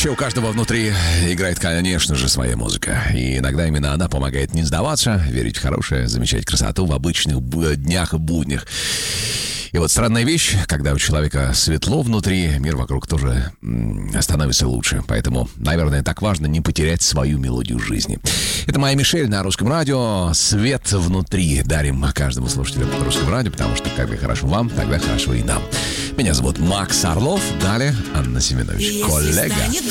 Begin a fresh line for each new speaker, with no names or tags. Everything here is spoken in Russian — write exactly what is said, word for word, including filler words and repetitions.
Вообще у каждого внутри играет, конечно же, своя музыка. И иногда именно она помогает не сдаваться, верить в хорошее, замечать красоту в обычных днях и буднях. И вот странная вещь, когда у человека светло внутри, мир вокруг тоже становится лучше. Поэтому, наверное, так важно не потерять свою мелодию жизни. Это Майя Мишель на Русском радио. Свет внутри дарим каждому слушателю Русского радио, потому что когда хорошо вам, тогда хорошо и нам. Меня зовут Макс Орлов. Далее Анна Семенович, коллега.